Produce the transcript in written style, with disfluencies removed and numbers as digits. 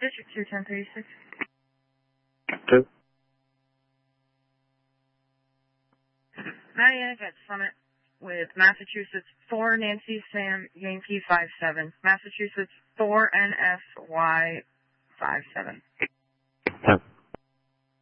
District 2, 1036. 2. Marietta at Summit with Massachusetts 4 Nancy Sam Yankee 57. Massachusetts 4 NSY 57. 10.